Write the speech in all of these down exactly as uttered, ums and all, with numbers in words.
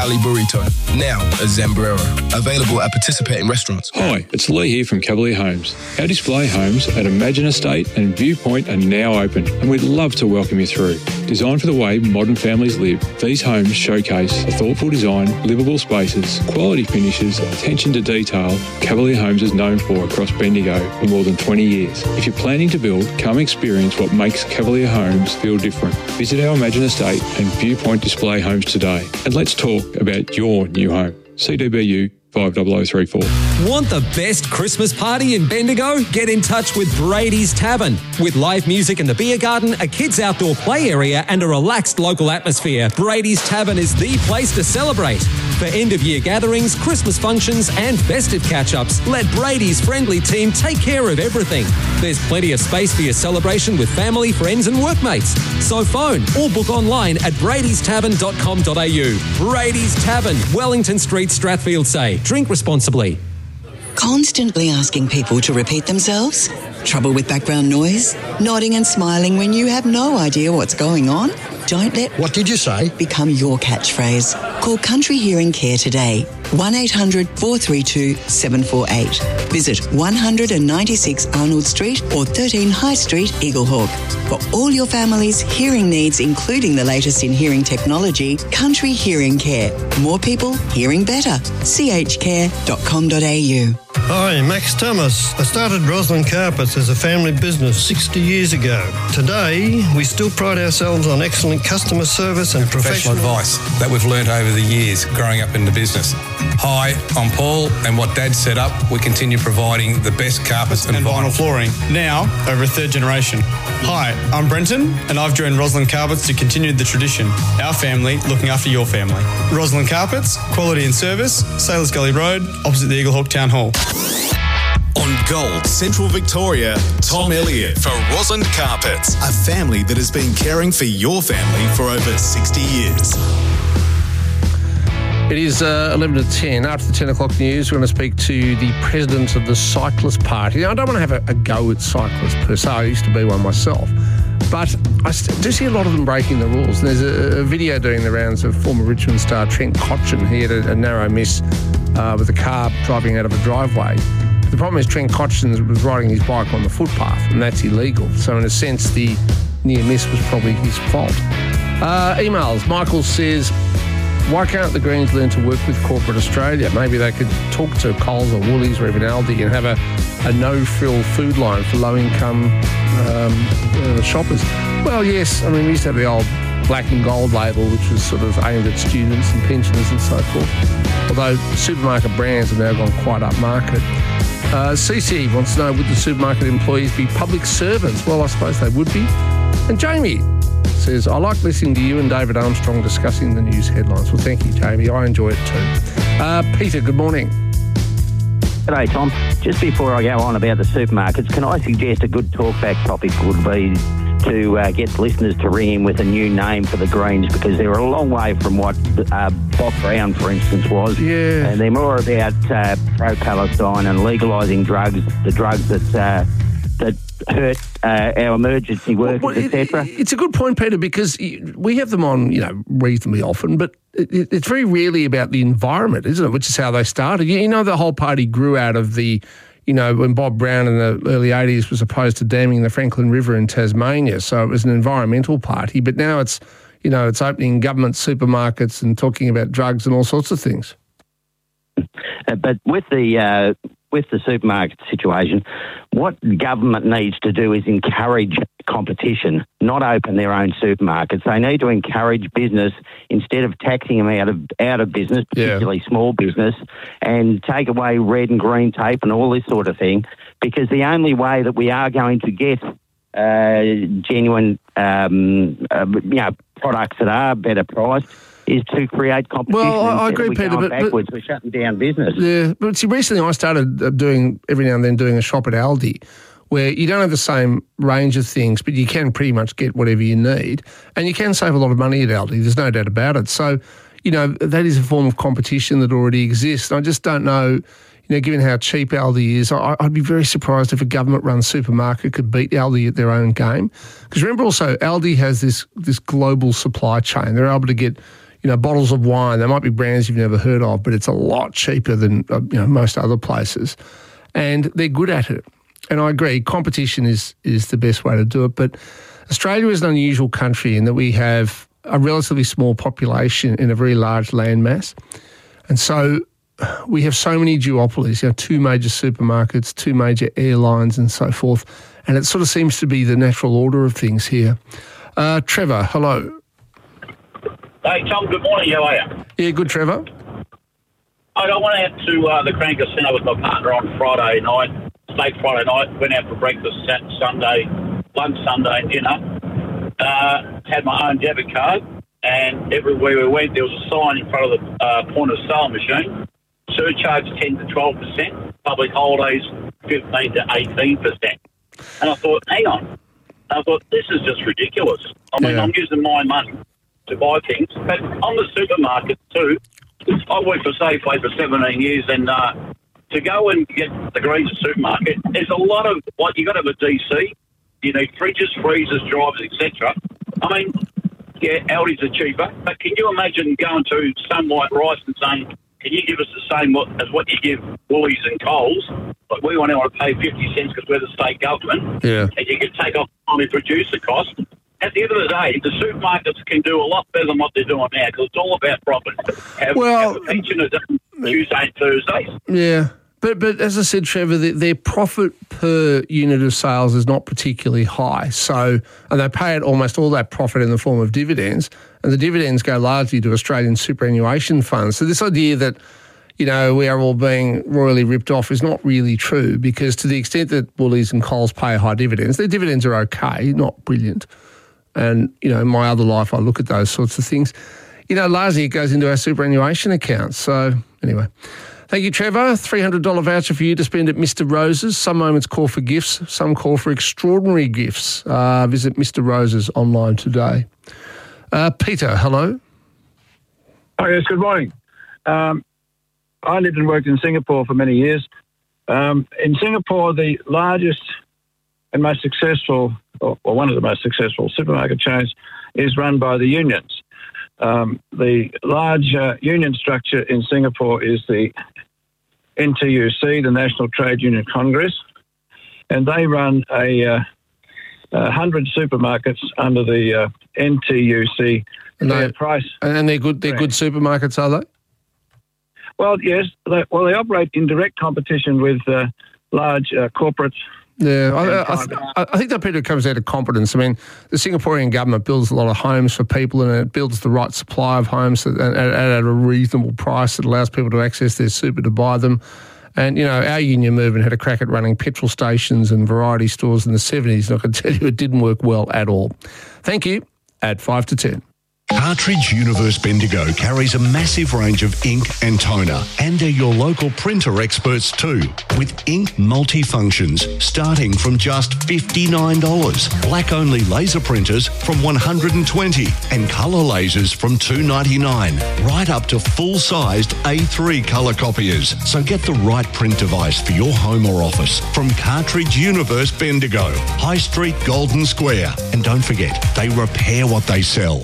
Ali Burrito, now a Zambrero. Available at participating restaurants. Hi, it's Lee here from Cavalier Homes. Our display homes at Imagine Estate and Viewpoint are now open, and we'd love to welcome you through. Designed for the way modern families live, these homes showcase a thoughtful design, livable spaces, quality finishes, attention to detail Cavalier Homes is known for across Bendigo for more than twenty years. If you're planning to build, come experience what makes Cavalier Homes feel different. Visit our Imagine Estate and Viewpoint display homes today, and let's talk about your new home. C D B U five zero zero three four. Want the best Christmas party in Bendigo? Get in touch with Brady's Tavern. With live music in the beer garden, a kids' outdoor play area and a relaxed local atmosphere, Brady's Tavern is the place to celebrate. For end-of-year gatherings, Christmas functions and festive catch-ups, let Brady's friendly team take care of everything. There's plenty of space for your celebration with family, friends and workmates. So phone or book online at bradys tavern dot com dot a u. Brady's Tavern, Wellington Street, Strathfield Say. Drink responsibly. Constantly asking people to repeat themselves? Trouble with background noise? Nodding and smiling when you have no idea what's going on? Don't let What did you say? become your catchphrase. Call Country Hearing Care today. one eight hundred four three two seven four eight. Visit one ninety-six Arnold Street or thirteen High Street, Eaglehawk. For all your family's hearing needs, including the latest in hearing technology, Country Hearing Care. More people hearing better. c h care dot com dot a u. Hi, Max Thomas. I started Roslyn Carpets as a family business sixty years ago. Today, we still pride ourselves on excellent customer service and professional, professional advice that we've learnt over the years growing up in the business. Hi, I'm Paul, and what Dad set up, we continue providing the best carpets and, and vinyl. vinyl flooring, now over a third generation. Hi, I'm Brenton, and I've joined Roslyn Carpets to continue the tradition. Our family looking after your family. Roslyn Carpets, quality and service, Sailors Gully Road, opposite the Eaglehawk Town Hall. On Gold, Central Victoria, Tom Elliott for Roslyn Carpets, a family that has been caring for your family for over sixty years. It is uh, eleven to ten. After the ten o'clock news, we're going to speak to the president of the Cyclist Party. Now, I don't want to have a, a go at cyclists per se. I used to be one myself. But I do see a lot of them breaking the rules. And there's a, a video doing the rounds of former Richmond star Trent Cotchin. He had a, a narrow miss uh, with a car driving out of a driveway. The problem is Trent Cotchin was riding his bike on the footpath, and that's illegal. So in a sense, the near miss was probably his fault. Uh, emails. Michael says, why can't the Greens learn to work with corporate Australia? Maybe they could talk to Coles or Woolies or even Aldi and have a, a no-frill food line for low-income um, uh, shoppers. Well, yes, I mean, we used to have the old black and gold label, which was sort of aimed at students and pensioners and so forth. Although supermarket brands have now gone quite upmarket. Uh, C C wants to know, would the supermarket employees be public servants? Well, I suppose they would be. And Jamie says, I like listening to you and David Armstrong discussing the news headlines. Well, thank you, Jamie. I enjoy it too. Uh, Peter, good morning. G'day, Tom. Just before I go on about the supermarkets, can I suggest a good talkback topic would be to uh, get listeners to ring in with a new name for the Greens, because they're a long way from what uh, Bob Brown, for instance, was. Yeah. And they're more about uh, pro-Palestine and legalising drugs, the drugs that uh, that hurt uh, our emergency workers, well, well, et cetera. It, it's a good point, Peter, because we have them on, you know, reasonably often, but it, it's very rarely about the environment, isn't it? Which is how they started. You know, the whole party grew out of the, you know, when Bob Brown in the early eighties was opposed to damming the Franklin River in Tasmania. So it was an environmental party. But now it's, you know, it's opening government supermarkets and talking about drugs and all sorts of things. Uh, but with the uh, with the supermarket situation, what government needs to do is encourage competition, not open their own supermarkets. They need to encourage business instead of taxing them out of out of business, particularly yeah. small business, and take away red and green tape and all this sort of thing, because the only way that we are going to get uh, genuine um, uh, you know, products that are better priced is to create competition. Well, I, I agree, Peter, but, backwards, but we're shutting down business. Yeah, but see, recently I started doing, every now and then, doing a shop at Aldi, where you don't have the same range of things, but you can pretty much get whatever you need, and you can save a lot of money at Aldi. There's no doubt about it. So, you know, that is a form of competition that already exists. And I just don't know, you know, given how cheap Aldi is, I, I'd be very surprised if a government-run supermarket could beat Aldi at their own game. Because remember also, Aldi has this this global supply chain. They're able to get, you know, bottles of wine. They might be brands you've never heard of, but it's a lot cheaper than uh, you know most other places, and they're good at it. And I agree, competition is is the best way to do it. But Australia is an unusual country in that we have a relatively small population in a very large landmass, and so we have so many duopolies, you know, two major supermarkets, two major airlines and so forth, and it sort of seems to be the natural order of things here. Uh, Trevor, hello. Hey, Tom, good morning. How are you? Yeah, good, Trevor. I went out to uh, the Cranker Centre with my partner on Friday night, late Friday night, went out for breakfast Sunday, lunch Sunday, and dinner. Uh, had my own debit card, and everywhere we went, there was a sign in front of the uh, point of sale machine. Surcharge ten to twelve percent, public holidays fifteen to eighteen percent. And I thought, hang on. And I thought, this is just ridiculous. I mean, yeah. I'm using my money to buy things. But on the supermarket too, I worked for Safeway for seventeen years, and uh, to go and get the Greens supermarket, there's a lot of, like, you've got to have a D C, you need fridges, freezers, drivers, et cetera. I mean, yeah, Aldi's are cheaper, but can you imagine going to some like Rice and saying, can you give us the same as what you give Woolies and Coles? Like, we want to pay fifty cents because we're the state government. Yeah. And you can take off on the producer cost. At the end of the day, the supermarkets can do a lot better than what they're doing now because it's all about profit. Have, well, have a pension Tuesday and Thursdays. Yeah. But but as I said, Trevor, the, their profit per unit of sales is not particularly high. So, and they pay out almost all that profit in the form of dividends, and the dividends go largely to Australian superannuation funds. So this idea that, you know, we are all being royally ripped off is not really true, because to the extent that Woolies and Coles pay high dividends, their dividends are okay, not brilliant. And, you know, in my other life, I look at those sorts of things. You know, largely it goes into our superannuation accounts. So anyway. Thank you, Trevor. three hundred dollars voucher for you to spend at Mister Rose's. Some moments call for gifts, some call for extraordinary gifts. Uh, visit Mister Rose's online today. Uh, Peter, hello. Oh, yes, good morning. Um, I lived and worked in Singapore for many years. Um, in Singapore, the largest and most successful, or, or one of the most successful supermarket chains is run by the unions. Um, the large uh, union structure in Singapore is the N T U C, the National Trade Union Congress, and they run a uh, uh, hundred supermarkets under the uh, N T U C and they, price. And they're good. They're good supermarkets, are they? Well, yes. They, well, they operate in direct competition with uh, large uh, corporates. Yeah, I, I, th- I think that, Peter, comes out of competence. I mean, the Singaporean government builds a lot of homes for people, and it builds the right supply of homes at, at, at a reasonable price that allows people to access their super to buy them. And, you know, our union movement had a crack at running petrol stations and variety stores in the seventies, and I can tell you it didn't work well at all. Thank you. At five to ten. Cartridge Universe Bendigo carries a massive range of ink and toner, and are your local printer experts too, with ink multifunctions starting from just fifty-nine dollars, black-only laser printers from one hundred twenty dollars, and colour lasers from two dollars ninety-nine, right up to full-sized A three colour copiers. So get the right print device for your home or office from Cartridge Universe Bendigo, High Street, Golden Square. And don't forget, they repair what they sell.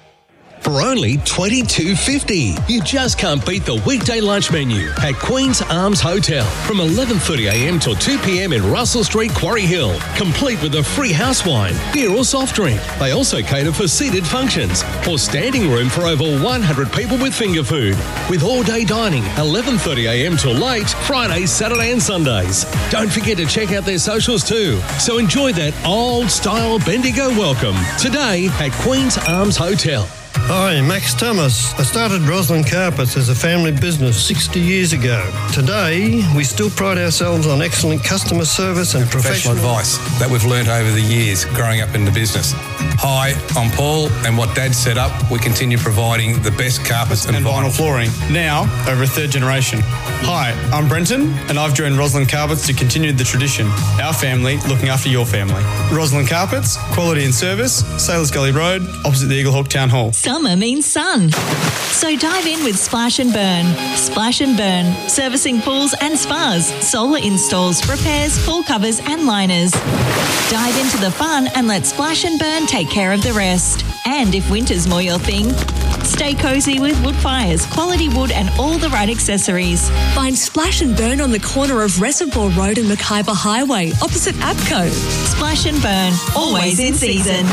For only twenty-two dollars fifty. You just can't beat the weekday lunch menu at Queen's Arms Hotel from eleven thirty a m till two p m in Russell Street, Quarry Hill, complete with a free house wine, beer or soft drink. They also cater for seated functions or standing room for over one hundred people with finger food, with all-day dining eleven thirty a m till late, Fridays, Saturday and Sundays. Don't forget to check out their socials too. So enjoy that old-style Bendigo welcome today at Queen's Arms Hotel. Hi, Max Thomas. I started Roslyn Carpets as a family business sixty years ago. Today, we still pride ourselves on excellent customer service and professional, professional advice that we've learnt over the years growing up in the business. Hi, I'm Paul, and what Dad set up, we continue providing the best carpets and, and vinyl. vinyl flooring, now over a third generation. Hi, I'm Brenton, and I've joined Roslyn Carpets to continue the tradition. Our family looking after your family. Roslyn Carpets, quality and service, Sailors Gully Road, opposite the Eagle Hawk Town Hall. summer means sun. So dive in with Splash and Burn. Splash and Burn, servicing pools and spas, solar installs, repairs, pool covers and liners. Dive into the fun and let Splash and Burn take care of the rest. And if winter's more your thing, stay cosy with wood fires, quality wood and all the right accessories. Find Splash and Burn on the corner of Reservoir Road and Mackay Highway, opposite APCO. Splash and Burn, always in season.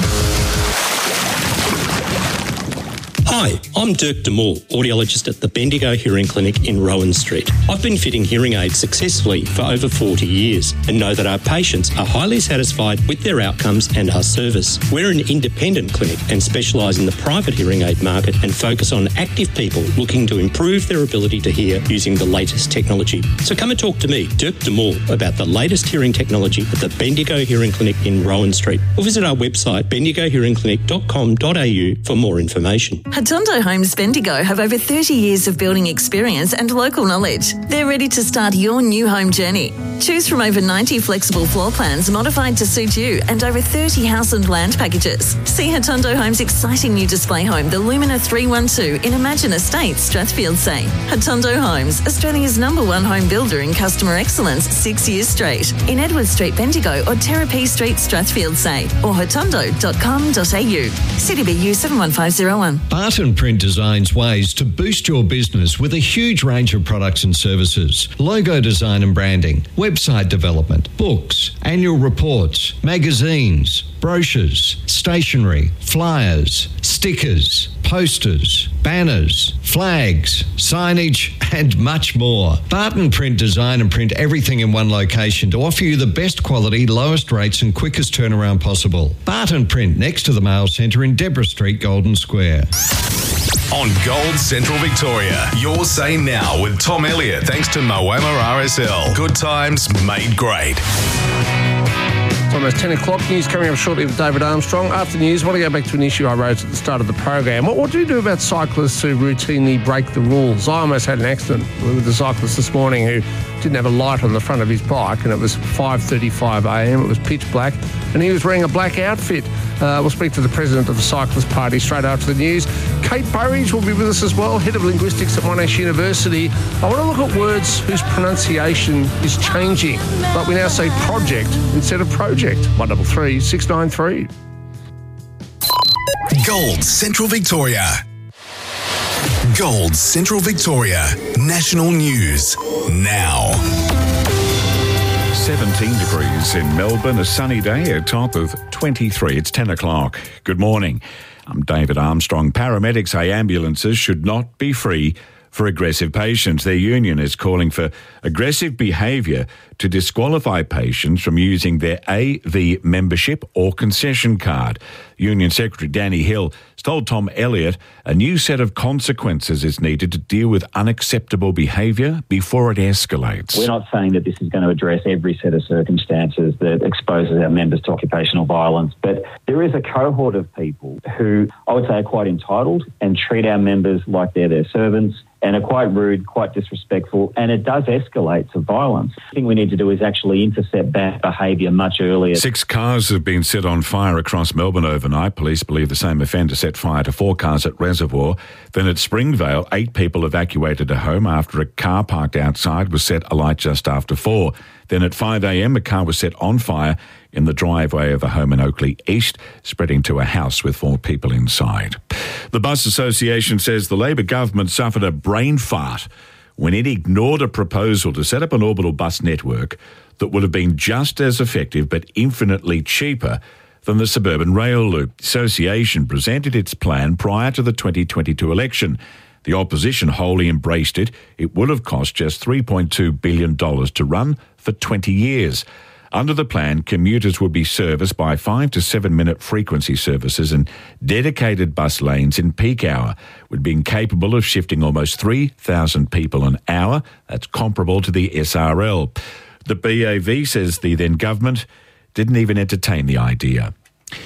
Hi, I'm Dirk DeMoore, audiologist at the Bendigo Hearing Clinic in Rowan Street. I've been fitting hearing aids successfully for over forty years and know that our patients are highly satisfied with their outcomes and our service. We're an independent clinic and specialise in the private hearing aid market and focus on active people looking to improve their ability to hear using the latest technology. So come and talk to me, Dirk DeMoore, about the latest hearing technology at the Bendigo Hearing Clinic in Rowan Street, or visit our website bendigo hearing clinic dot com dot a u for more information. Hatondo Homes Bendigo have over thirty years of building experience and local knowledge. They're ready to start your new home journey. Choose from over ninety flexible floor plans modified to suit you and over thirty house and land packages. See Hatondo Homes' exciting new display home, the Lumina three one two in Imagine Estates, Strathfield Say. Hatondo Homes, Australia's number one home builder in customer excellence six years straight. In Edward Street, Bendigo or Terrapee Street, Strathfield Say or hatondo dot com dot a u. C D B U seven one five zero one. Barton Print designs ways to boost your business with a huge range of products and services. Logo design and branding, website development, books, annual reports, magazines, brochures, stationery, flyers, stickers, posters, banners, flags, signage, and much more. Barton Print design and print everything in one location to offer you the best quality, lowest rates and quickest turnaround possible. Barton Print next to the Mail Centre in Deborah Street, Golden Square. On Gold Central Victoria, your say now with Tom Elliott, thanks to Moama R S L. Good times made great. It's almost ten o'clock. News coming up shortly with David Armstrong. After news, I want to go back to an issue I raised at the start of the program. What, what do you do about cyclists who routinely break the rules? I almost had an accident with a cyclist this morning who didn't have a light on the front of his bike, and it was five thirty-five a m. It was pitch black, and he was wearing a black outfit. Uh, we'll speak to the president of the Cyclist Party straight after the news. Kate Burridge will be with us as well, head of linguistics at Monash University. I want to look at words whose pronunciation is changing, but we now say project instead of project. one double three six nine three. Gold Central Victoria. Gold Central Victoria. National News now. seventeen degrees in Melbourne, a sunny day, a top of twenty-three. It's ten o'clock. Good morning. I'm David Armstrong. Paramedics say ambulances should not be free for aggressive patients. Their union is calling for aggressive behaviour to disqualify patients from using their A V membership or concession card. Union Secretary Danny Hill has told Tom Elliott a new set of consequences is needed to deal with unacceptable behaviour before it escalates. We're not saying that this is going to address every set of circumstances that exposes our members to occupational violence, but there is a cohort of people who I would say are quite entitled and treat our members like they're their servants and are quite rude, quite disrespectful, and it does escalate to violence. The thing we need to do is actually intercept bad behaviour much earlier. Six cars have been set on fire across Melbourne overnight. Police believe the same offender set fire to four cars at Reservoir. Then at Springvale, eight people evacuated a home after a car parked outside was set alight just after four. Then at five a m, a car was set on fire in the driveway of a home in Oakley East, spreading to a house with four people inside. The Bus Association says the Labor government suffered a brain fart when it ignored a proposal to set up an orbital bus network that would have been just as effective but infinitely cheaper than the suburban rail loop. The association presented its plan prior to the twenty twenty-two election. The opposition wholly embraced it. It would have cost just three point two billion dollars to run for twenty years. Under the plan, commuters would be serviced by five to seven minute frequency services, and dedicated bus lanes in peak hour would be capable of shifting almost three thousand people an hour. That's comparable to the S R L. The B A V says the then government didn't even entertain the idea.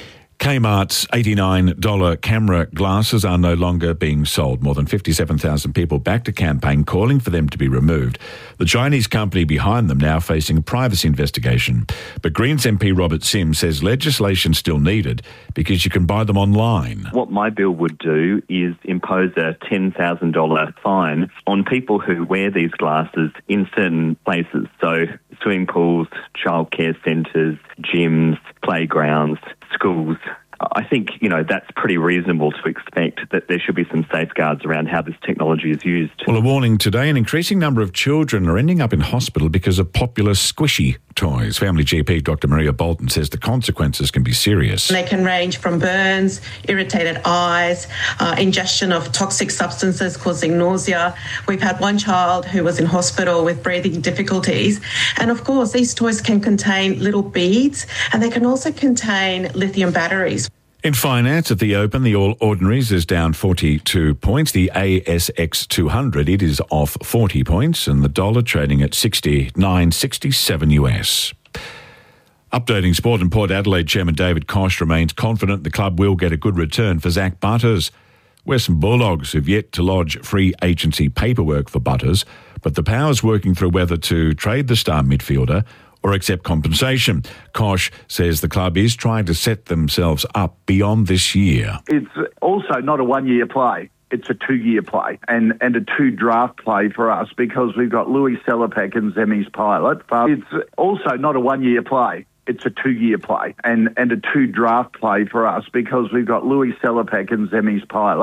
Kmart's eighty-nine dollars camera glasses are no longer being sold. More than fifty-seven thousand people backed a campaign calling for them to be removed. The Chinese company behind them now facing a privacy investigation. But Greens M P Robert Sims says legislation still needed because you can buy them online. What my bill would do is impose a ten thousand dollars fine on people who wear these glasses in certain places. So swimming pools, childcare centres, gyms, playgrounds, schools. I think, you know, that's pretty reasonable to expect that there should be some safeguards around how this technology is used. Well, a warning today, an increasing number of children are ending up in hospital because of popular squishy toys. Family G P Doctor Maria Bolton says the consequences can be serious. They can range from burns, irritated eyes, uh, ingestion of toxic substances causing nausea. We've had one child who was in hospital with breathing difficulties. And of course, these toys can contain little beads and they can also contain lithium batteries. In finance, at the Open, the All Ordinaries is down forty-two points. The A S X two hundred, it is off forty points, and the dollar trading at sixty-nine sixty-seven U S. Updating sport, in Port Adelaide, Chairman David Koch remains confident the club will get a good return for Zach Butters. Western Bulldogs have yet to lodge free agency paperwork for Butters, but the power's working through whether to trade the star midfielder or accept compensation. Koch says the club is trying to set themselves up beyond this year. It's also not a one-year play. It's a two-year play and, and a two-draft play for us because we've got Louis Selapek and Zemi's pilot. It's also not a one-year play. It's a two-year play and, and a two-draft play for us because we've got Louis Selapek and Zemi's pilot.